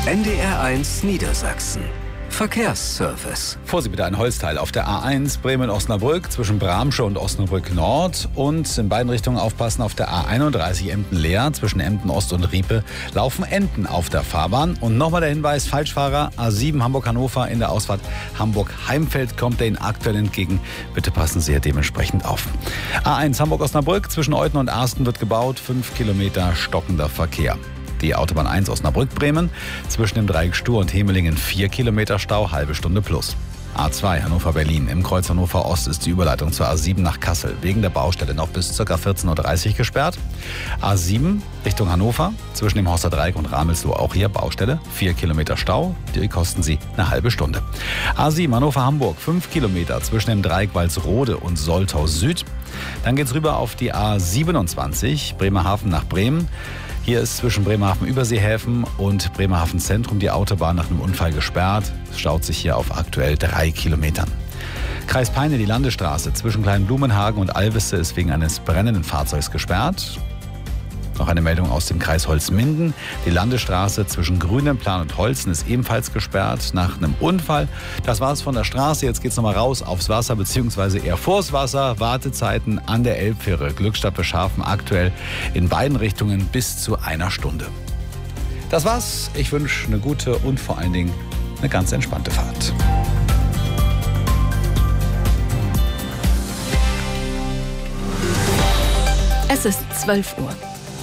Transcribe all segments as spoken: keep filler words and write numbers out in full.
N D R eins Niedersachsen. Verkehrsservice. Vorsicht bitte, ein Holzteil auf der A eins Bremen-Osnabrück zwischen Bramsche und Osnabrück Nord und in beiden Richtungen aufpassen auf der A einunddreißig Emden-Leer zwischen Emden Ost und Riepe laufen Enten auf der Fahrbahn. Und nochmal der Hinweis, Falschfahrer, A sieben Hamburg-Hannover in der Ausfahrt Hamburg-Heimfeld kommt der Ihnen aktuell entgegen. Bitte passen Sie hier dementsprechend auf. A eins Hamburg-Osnabrück zwischen Euthen und Arsten wird gebaut, fünf Kilometer stockender Verkehr. Die Autobahn eins Osnabrück-Bremen zwischen dem Dreieck Stur und Hemelingen vier Kilometer Stau, halbe Stunde plus. A zwei Hannover-Berlin. Im Kreuz Hannover Ost ist die Überleitung zur A sieben nach Kassel wegen der Baustelle noch bis ca. vierzehn Uhr dreißig gesperrt. A sieben Richtung Hannover zwischen dem Horster Dreieck und Ramelsloh auch hier Baustelle. vier Kilometer Stau, die kosten Sie eine halbe Stunde. A sieben Hannover-Hamburg, fünf Kilometer zwischen dem Dreieck Walsrode und Soltau Süd. Dann geht's rüber auf die A siebenundzwanzig Bremerhaven nach Bremen. Hier ist zwischen Bremerhaven-Überseehäfen und Bremerhaven-Zentrum die Autobahn nach einem Unfall gesperrt. Es staut sich hier auf aktuell drei Kilometern. Kreis Peine, die Landesstraße zwischen Kleinblumenhagen und Alveste ist wegen eines brennenden Fahrzeugs gesperrt. Noch eine Meldung aus dem Kreis Holzminden. Die Landesstraße zwischen Grünenplan und Holzen ist ebenfalls gesperrt nach einem Unfall. Das war es von der Straße. Jetzt geht es nochmal raus aufs Wasser bzw. eher vors Wasser. Wartezeiten an der Elbfähre Glückstadt Beschafen aktuell in beiden Richtungen bis zu einer Stunde. Das war's. Ich wünsche eine gute und vor allen Dingen eine ganz entspannte Fahrt. Es ist zwölf Uhr.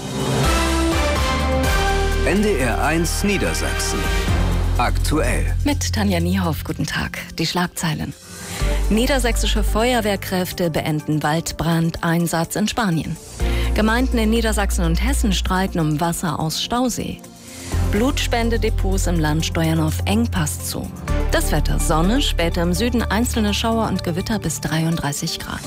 N D R eins Niedersachsen. Aktuell. Mit Tanja Niehoff, guten Tag. Die Schlagzeilen. Niedersächsische Feuerwehrkräfte beenden Waldbrandeinsatz in Spanien. Gemeinden in Niedersachsen und Hessen streiten um Wasser aus Stausee. Blutspende-Depots im Land steuern auf Engpass zu. Das Wetter: Sonne, später im Süden einzelne Schauer und Gewitter bis dreiunddreißig Grad.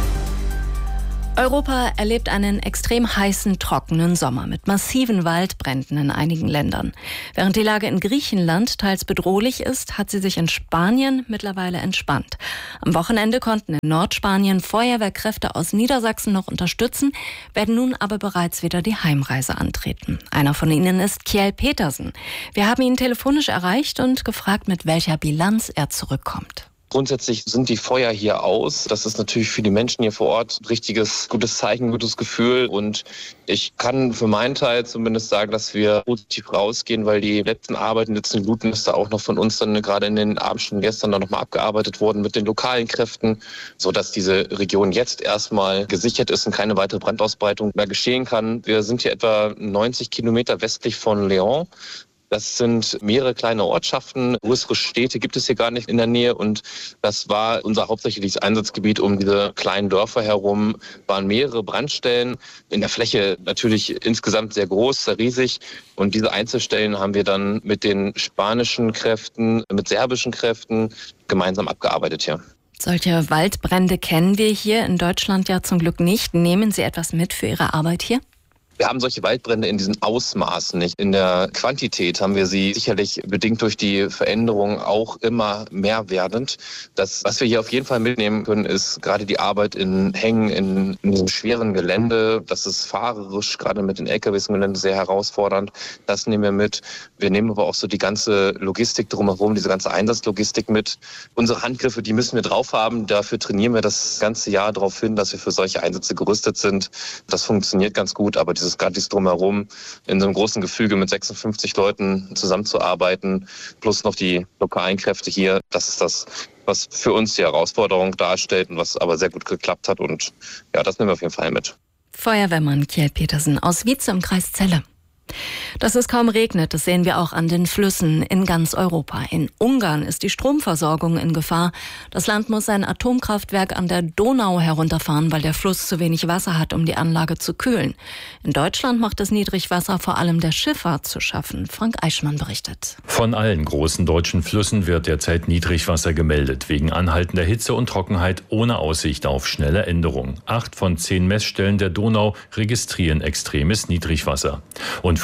Europa erlebt einen extrem heißen, trockenen Sommer mit massiven Waldbränden in einigen Ländern. Während die Lage in Griechenland teils bedrohlich ist, hat sie sich in Spanien mittlerweile entspannt. Am Wochenende konnten in Nordspanien Feuerwehrkräfte aus Niedersachsen noch unterstützen, werden nun aber bereits wieder die Heimreise antreten. Einer von ihnen ist Kjell Petersen. Wir haben ihn telefonisch erreicht und gefragt, mit welcher Bilanz er zurückkommt. Grundsätzlich sind die Feuer hier aus. Das ist natürlich für die Menschen hier vor Ort ein richtiges, gutes Zeichen, gutes Gefühl. Und ich kann für meinen Teil zumindest sagen, dass wir positiv rausgehen, weil die letzten Arbeiten, die letzten Blutnester auch noch von uns dann gerade in den Abendstunden gestern dann nochmal abgearbeitet wurden mit den lokalen Kräften, sodass diese Region jetzt erstmal gesichert ist und keine weitere Brandausbreitung mehr geschehen kann. Wir sind hier etwa neunzig Kilometer westlich von León. Das sind mehrere kleine Ortschaften, größere Städte gibt es hier gar nicht in der Nähe und das war unser hauptsächliches Einsatzgebiet. Um diese kleinen Dörfer herum waren mehrere Brandstellen, in der Fläche natürlich insgesamt sehr groß, sehr riesig und diese Einzelstellen haben wir dann mit den spanischen Kräften, mit serbischen Kräften gemeinsam abgearbeitet hier. Solche Waldbrände kennen wir hier in Deutschland ja zum Glück nicht. Nehmen Sie etwas mit für Ihre Arbeit hier? Wir haben solche Waldbrände in diesen Ausmaßen nicht. In der Quantität haben wir sie sicherlich bedingt durch die Veränderung auch immer mehr werdend. Das, was wir hier auf jeden Fall mitnehmen können, ist gerade die Arbeit in Hängen, in, in diesem schweren Gelände. Das ist fahrerisch, gerade mit den L K Ws im Gelände, sehr herausfordernd. Das nehmen wir mit. Wir nehmen aber auch so die ganze Logistik drumherum, diese ganze Einsatzlogistik mit. Unsere Handgriffe, die müssen wir drauf haben. Dafür trainieren wir das ganze Jahr darauf hin, dass wir für solche Einsätze gerüstet sind. Das funktioniert ganz gut, aber dieses gerade dieses Drumherum, in so einem großen Gefüge mit sechsundfünfzig Leuten zusammenzuarbeiten, plus noch die lokalen Kräfte hier, das ist das, was für uns die Herausforderung darstellt und was aber sehr gut geklappt hat und ja, das nehmen wir auf jeden Fall mit. Feuerwehrmann Kjell Petersen aus Wietze im Kreis Celle. Dass es kaum regnet, das sehen wir auch an den Flüssen in ganz Europa. In Ungarn ist die Stromversorgung in Gefahr. Das Land muss sein Atomkraftwerk an der Donau herunterfahren, weil der Fluss zu wenig Wasser hat, um die Anlage zu kühlen. In Deutschland macht das Niedrigwasser vor allem der Schifffahrt zu schaffen. Frank Eichmann berichtet. Von allen großen deutschen Flüssen wird derzeit Niedrigwasser gemeldet, wegen anhaltender Hitze und Trockenheit ohne Aussicht auf schnelle Änderung. Acht von zehn Messstellen der Donau registrieren extremes Niedrigwasser. Und für den Rhein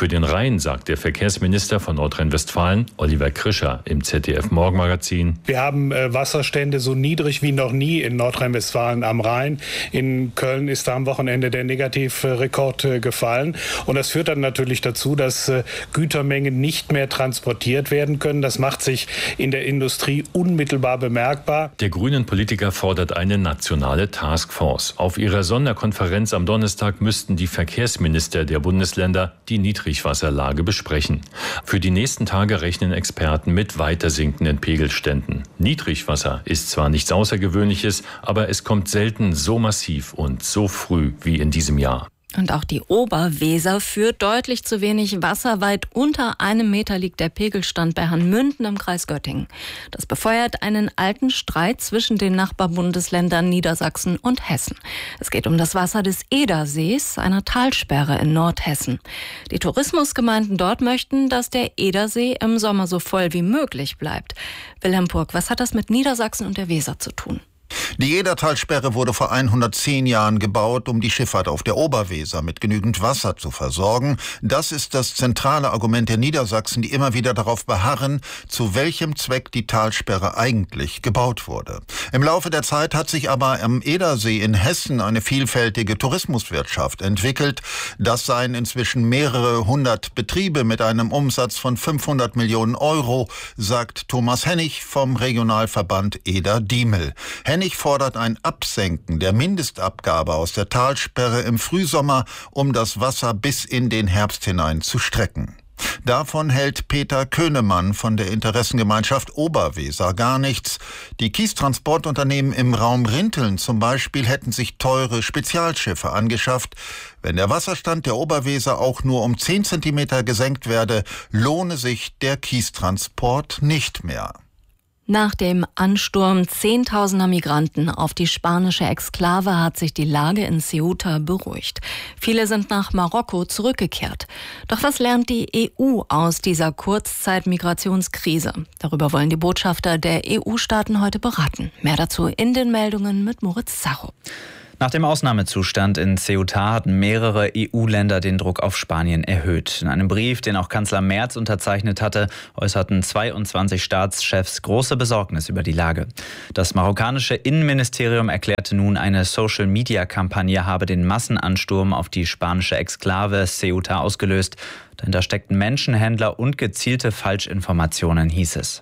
Nein, sagt der Verkehrsminister von Nordrhein-Westfalen, Oliver Krischer, im Z D F-Morgenmagazin. Wir haben äh, Wasserstände so niedrig wie noch nie in Nordrhein-Westfalen am Rhein. In Köln ist da am Wochenende der Negativrekord äh, gefallen. Und das führt dann natürlich dazu, dass äh, Gütermengen nicht mehr transportiert werden können. Das macht sich in der Industrie unmittelbar bemerkbar. Der grünen Politiker fordert eine nationale Taskforce. Auf ihrer Sonderkonferenz am Donnerstag müssten die Verkehrsminister der Bundesländer die Niedrigwasserlage besprechen. Für die nächsten Tage rechnen Experten mit weiter sinkenden Pegelständen. Niedrigwasser ist zwar nichts Außergewöhnliches, aber es kommt selten so massiv und so früh wie in diesem Jahr. Und auch die Oberweser führt deutlich zu wenig Wasser. Weit unter einem Meter liegt der Pegelstand bei Hanmünden im Kreis Göttingen. Das befeuert einen alten Streit zwischen den Nachbarbundesländern Niedersachsen und Hessen. Es geht um das Wasser des Edersees, einer Talsperre in Nordhessen. Die Tourismusgemeinden dort möchten, dass der Edersee im Sommer so voll wie möglich bleibt. Wilhelm Purg, was hat das mit Niedersachsen und der Weser zu tun? Die Edertalsperre wurde vor hundertzehn Jahren gebaut, um die Schifffahrt auf der Oberweser mit genügend Wasser zu versorgen. Das ist das zentrale Argument der Niedersachsen, die immer wieder darauf beharren, zu welchem Zweck die Talsperre eigentlich gebaut wurde. Im Laufe der Zeit hat sich aber am Edersee in Hessen eine vielfältige Tourismuswirtschaft entwickelt. Das seien inzwischen mehrere hundert Betriebe mit einem Umsatz von fünfhundert Millionen Euro, sagt Thomas Hennig vom Regionalverband Eder-Diemel. Hennig fordert ein Absenken der Mindestabgabe aus der Talsperre im Frühsommer, um das Wasser bis in den Herbst hinein zu strecken. Davon hält Peter Könemann von der Interessengemeinschaft Oberweser gar nichts. Die Kiestransportunternehmen im Raum Rinteln zum Beispiel hätten sich teure Spezialschiffe angeschafft. Wenn der Wasserstand der Oberweser auch nur um zehn Zentimeter gesenkt werde, lohne sich der Kiestransport nicht mehr. Nach dem Ansturm zehntausender Migranten auf die spanische Exklave hat sich die Lage in Ceuta beruhigt. Viele sind nach Marokko zurückgekehrt. Doch was lernt die E U aus dieser Kurzzeit-Migrationskrise? Darüber wollen die Botschafter der E U-Staaten heute beraten. Mehr dazu in den Meldungen mit Moritz Zacho. Nach dem Ausnahmezustand in Ceuta hatten mehrere E U-Länder den Druck auf Spanien erhöht. In einem Brief, den auch Kanzler Merz unterzeichnet hatte, äußerten zweiundzwanzig Staatschefs große Besorgnis über die Lage. Das marokkanische Innenministerium erklärte nun, eine Social-Media-Kampagne habe den Massenansturm auf die spanische Exklave Ceuta ausgelöst. Dahinter steckten Menschenhändler und gezielte Falschinformationen, hieß es.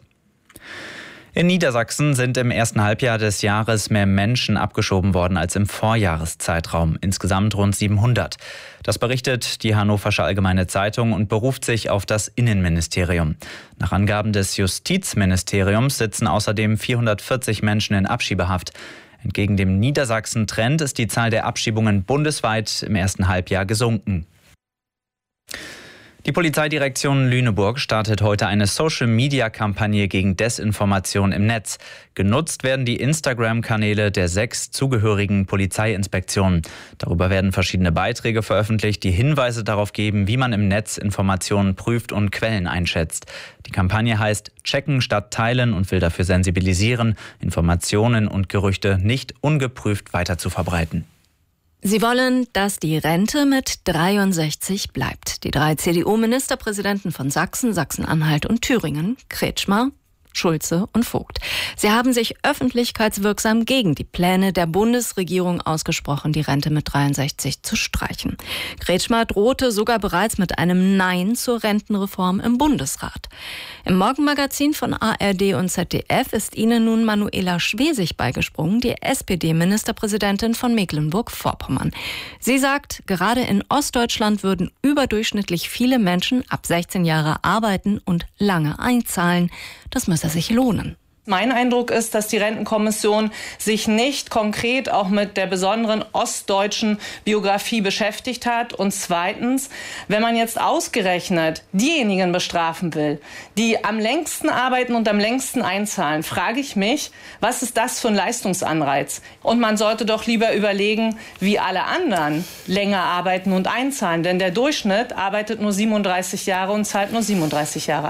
In Niedersachsen sind im ersten Halbjahr des Jahres mehr Menschen abgeschoben worden als im Vorjahreszeitraum, insgesamt rund siebenhundert. Das berichtet die Hannoversche Allgemeine Zeitung und beruft sich auf das Innenministerium. Nach Angaben des Justizministeriums sitzen außerdem vierhundertvierzig Menschen in Abschiebehaft. Entgegen dem Niedersachsen-Trend ist die Zahl der Abschiebungen bundesweit im ersten Halbjahr gesunken. Die Polizeidirektion Lüneburg startet heute eine Social-Media-Kampagne gegen Desinformation im Netz. Genutzt werden die Instagram-Kanäle der sechs zugehörigen Polizeiinspektionen. Darüber werden verschiedene Beiträge veröffentlicht, die Hinweise darauf geben, wie man im Netz Informationen prüft und Quellen einschätzt. Die Kampagne heißt Checken statt Teilen und will dafür sensibilisieren, Informationen und Gerüchte nicht ungeprüft weiter zu verbreiten. Sie wollen, dass die Rente mit dreiundsechzig bleibt. Die drei C D U-Ministerpräsidenten von Sachsen, Sachsen-Anhalt und Thüringen, Kretschmer, Schulze und Vogt. Sie haben sich öffentlichkeitswirksam gegen die Pläne der Bundesregierung ausgesprochen, die Rente mit dreiundsechzig zu streichen. Kretschmer drohte sogar bereits mit einem Nein zur Rentenreform im Bundesrat. Im Morgenmagazin von A R D und Z D F ist ihnen nun Manuela Schwesig beigesprungen, die S P D-Ministerpräsidentin von Mecklenburg-Vorpommern. Sie sagt, gerade in Ostdeutschland würden überdurchschnittlich viele Menschen ab sechzehn Jahre arbeiten und lange einzahlen. Das müsse sich lohnen. Mein Eindruck ist, dass die Rentenkommission sich nicht konkret auch mit der besonderen ostdeutschen Biografie beschäftigt hat. Und zweitens, wenn man jetzt ausgerechnet diejenigen bestrafen will, die am längsten arbeiten und am längsten einzahlen, frage ich mich, was ist das für ein Leistungsanreiz? Und man sollte doch lieber überlegen, wie alle anderen länger arbeiten und einzahlen. Denn der Durchschnitt arbeitet nur siebenunddreißig Jahre und zahlt nur siebenunddreißig Jahre ein.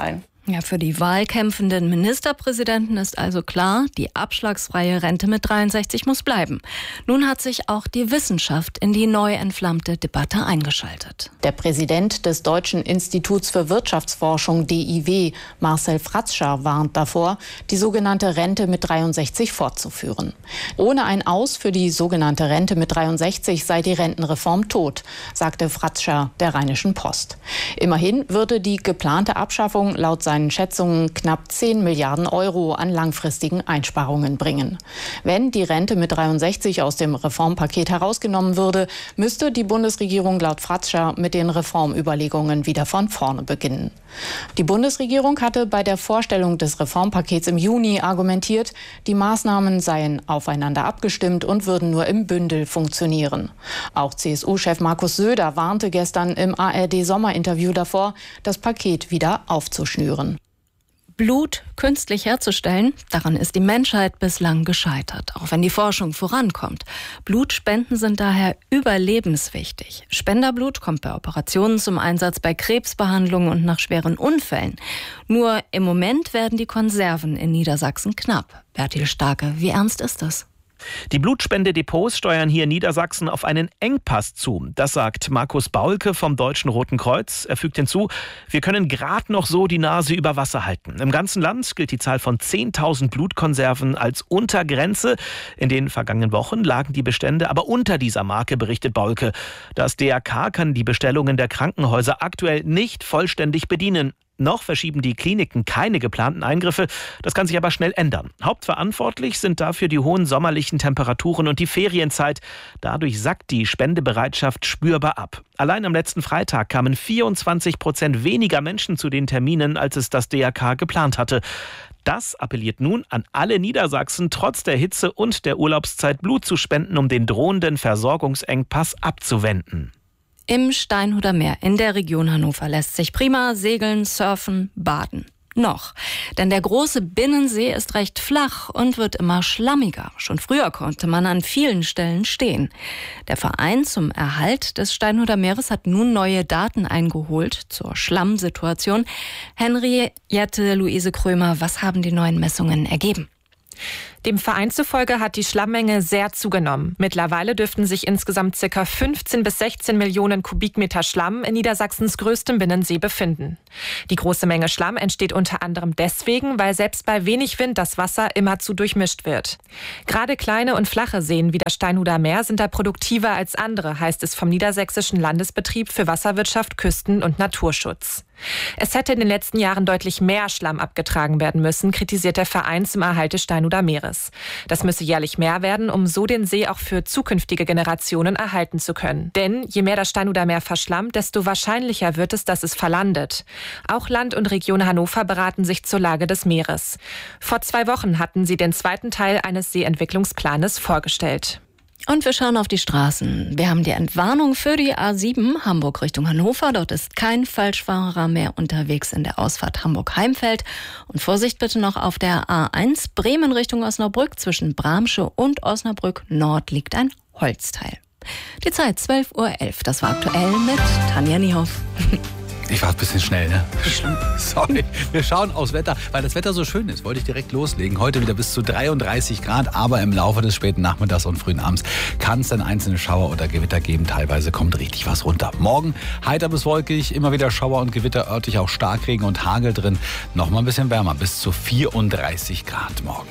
Ja, für die wahlkämpfenden Ministerpräsidenten ist also klar, die abschlagsfreie Rente mit dreiundsechzig muss bleiben. Nun hat sich auch die Wissenschaft in die neu entflammte Debatte eingeschaltet. Der Präsident des Deutschen Instituts für Wirtschaftsforschung D I W, Marcel Fratscher, warnt davor, die sogenannte Rente mit dreiundsechzig fortzuführen. Ohne ein Aus für die sogenannte Rente mit dreiundsechzig sei die Rentenreform tot, sagte Fratscher der Rheinischen Post. Immerhin würde die geplante Abschaffung laut seinen Schätzungen knapp zehn Milliarden Euro an langfristigen Einsparungen bringen. Wenn die Rente mit dreiundsechzig aus dem Reformpaket herausgenommen würde, müsste die Bundesregierung laut Fratscher mit den Reformüberlegungen wieder von vorne beginnen. Die Bundesregierung hatte bei der Vorstellung des Reformpakets im Juni argumentiert, die Maßnahmen seien aufeinander abgestimmt und würden nur im Bündel funktionieren. Auch C S U-Chef Markus Söder warnte gestern im A R D-Sommerinterview davor, das Paket wieder aufzuschnüren. Blut künstlich herzustellen, daran ist die Menschheit bislang gescheitert, auch wenn die Forschung vorankommt. Blutspenden sind daher überlebenswichtig. Spenderblut kommt bei Operationen zum Einsatz, bei Krebsbehandlungen und nach schweren Unfällen. Nur im Moment werden die Konserven in Niedersachsen knapp. Bertil Starke, wie ernst ist das? Die Blutspende-Depots steuern hier in Niedersachsen auf einen Engpass zu. Das sagt Markus Baulke vom Deutschen Roten Kreuz. Er fügt hinzu, wir können gerade noch so die Nase über Wasser halten. Im ganzen Land gilt die Zahl von zehntausend Blutkonserven als Untergrenze. In den vergangenen Wochen lagen die Bestände aber unter dieser Marke, berichtet Baulke. Das D R K kann die Bestellungen der Krankenhäuser aktuell nicht vollständig bedienen. Noch verschieben die Kliniken keine geplanten Eingriffe. Das kann sich aber schnell ändern. Hauptverantwortlich sind dafür die hohen sommerlichen Temperaturen und die Ferienzeit. Dadurch sackt die Spendebereitschaft spürbar ab. Allein am letzten Freitag kamen vierundzwanzig Prozent weniger Menschen zu den Terminen, als es das D R K geplant hatte. Das appelliert nun an alle Niedersachsen, trotz der Hitze und der Urlaubszeit Blut zu spenden, um den drohenden Versorgungsengpass abzuwenden. Im Steinhuder Meer in der Region Hannover lässt sich prima segeln, surfen, baden. Noch. Denn der große Binnensee ist recht flach und wird immer schlammiger. Schon früher konnte man an vielen Stellen stehen. Der Verein zum Erhalt des Steinhuder Meeres hat nun neue Daten eingeholt zur Schlammsituation. Henriette Luise Krömer, was haben die neuen Messungen ergeben? Dem Verein zufolge hat die Schlammmenge sehr zugenommen. Mittlerweile dürften sich insgesamt ca. fünfzehn bis sechzehn Millionen Kubikmeter Schlamm in Niedersachsens größtem Binnensee befinden. Die große Menge Schlamm entsteht unter anderem deswegen, weil selbst bei wenig Wind das Wasser immerzu durchmischt wird. Gerade kleine und flache Seen wie das Steinhuder Meer sind da produktiver als andere, heißt es vom Niedersächsischen Landesbetrieb für Wasserwirtschaft, Küsten- und Naturschutz. Es hätte in den letzten Jahren deutlich mehr Schlamm abgetragen werden müssen, kritisiert der Verein zum Erhalt des Steinhuder Meeres. Das müsse jährlich mehr werden, um so den See auch für zukünftige Generationen erhalten zu können. Denn je mehr das Steinhuder Meer verschlammt, desto wahrscheinlicher wird es, dass es verlandet. Auch Land und Region Hannover beraten sich zur Lage des Meeres. Vor zwei Wochen hatten sie den zweiten Teil eines Seeentwicklungsplanes vorgestellt. Und wir schauen auf die Straßen. Wir haben die Entwarnung für die A sieben Hamburg Richtung Hannover. Dort ist kein Falschfahrer mehr unterwegs in der Ausfahrt Hamburg-Heimfeld. Und Vorsicht bitte noch auf der A eins Bremen Richtung Osnabrück. Zwischen Bramsche und Osnabrück Nord liegt ein Holzteil. Die Zeit zwölf Uhr elf. Das war aktuell mit Tanja Niehoff. Ich war ein bisschen schnell, ne? Nicht schlimm. Sorry. Wir schauen aufs Wetter, weil das Wetter so schön ist. Wollte ich direkt loslegen. Heute wieder bis zu dreiunddreißig Grad, aber im Laufe des späten Nachmittags und frühen Abends kann es dann einzelne Schauer oder Gewitter geben. Teilweise kommt richtig was runter. Morgen heiter bis wolkig, immer wieder Schauer und Gewitter, örtlich auch Starkregen und Hagel drin. Nochmal ein bisschen wärmer, bis zu vierunddreißig Grad morgen.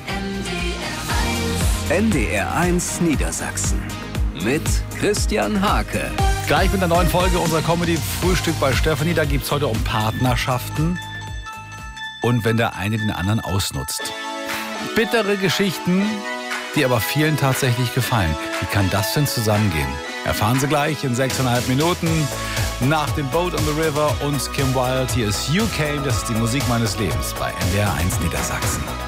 N D R eins Niedersachsen mit Christian Hake. Gleich mit einer neuen Folge unserer Comedy-Frühstück bei Stefanie. Da geht es heute um Partnerschaften und wenn der eine den anderen ausnutzt. Bittere Geschichten, die aber vielen tatsächlich gefallen. Wie kann das denn zusammengehen? Erfahren Sie gleich in sechseinhalb Minuten nach dem Boat on the River und Kim Wilde. Hier ist You Came, das ist die Musik meines Lebens bei N D R eins Niedersachsen.